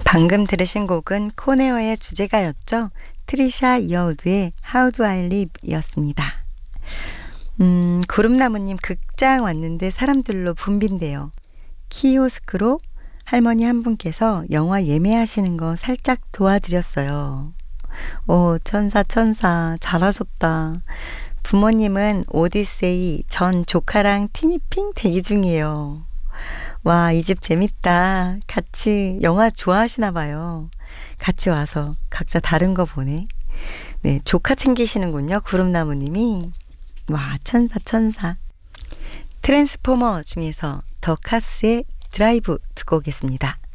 방금 들으신 곡은 코네어의 주제가였죠. 트리샤 이어우드의 How Do I Live 이었습니다. 구름나무님 극장 왔는데 사람들로 붐빈대요. 키오스크로 할머니 한 분께서 영화 예매하시는 거 살짝 도와드렸어요. 오, 천사 잘하셨다. 부모님은 오디세이 전 조카랑 티니핑 대기 중이에요. 와, 이 집 재밌다. 같이 영화 좋아하시나 봐요. 같이 와서 각자 다른 거 보네. 네, 조카 챙기시는군요. 구름나무님이. 와, 천사. 트랜스포머 중에서 더 카스의 드라이브 듣고 오겠습니다.